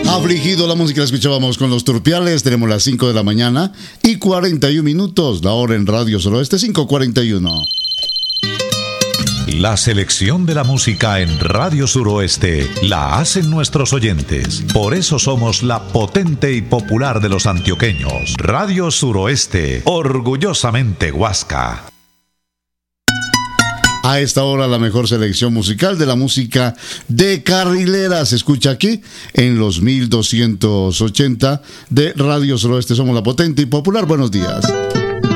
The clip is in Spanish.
Afligido, la música la escuchábamos con los Turpiales. Tenemos las 5 de la mañana y 41 minutos. La hora en Radio Suroeste, 5:41. La selección de la música en Radio Suroeste la hacen nuestros oyentes. Por eso somos la potente y popular de los antioqueños. Radio Suroeste, orgullosamente Huasca. A esta hora la mejor selección musical de la música de carrilera se escucha aquí en los 1280 de Radio Suroeste. Somos la potente y popular. Buenos días.